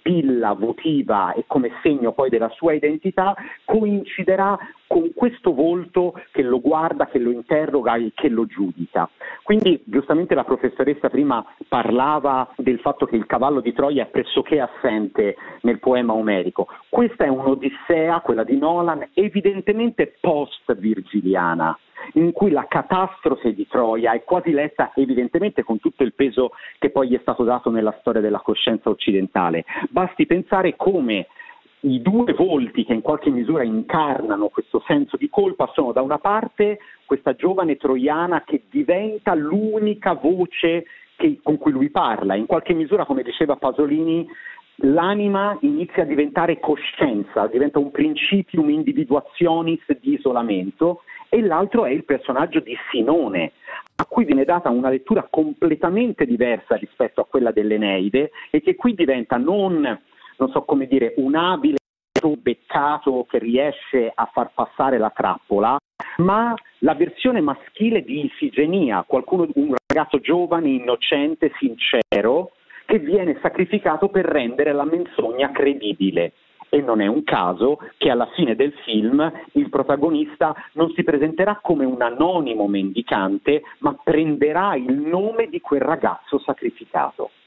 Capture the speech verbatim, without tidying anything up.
spilla votiva e come segno poi della sua identità, coinciderà con questo volto che lo guarda, che lo interroga e che lo giudica. Quindi giustamente la professoressa prima parlava del fatto che il cavallo di Troia è pressoché assente nel poema omerico. Questa è un'odissea, quella di Nolan, evidentemente post-virgiliana, in cui la catastrofe di Troia è quasi letta evidentemente con tutto il peso che poi gli è stato dato nella storia della coscienza occidentale. Basti pensare come i due volti che in qualche misura incarnano questo senso di colpa sono da una parte questa giovane troiana che diventa l'unica voce che, con cui lui parla, in qualche misura, come diceva Pasolini, l'anima inizia a diventare coscienza, diventa un principium individuationis di isolamento, e l'altro è il personaggio di Sinone, a cui viene data una lettura completamente diversa rispetto a quella dell'Eneide e che qui diventa non, non so come dire, un abile beccato che riesce a far passare la trappola, ma la versione maschile di Ifigenia, qualcuno, un ragazzo giovane, innocente, sincero, che viene sacrificato per rendere la menzogna credibile. E non è un caso che alla fine del film il protagonista non si presenterà come un anonimo mendicante, ma prenderà il nome di quel ragazzo sacrificato.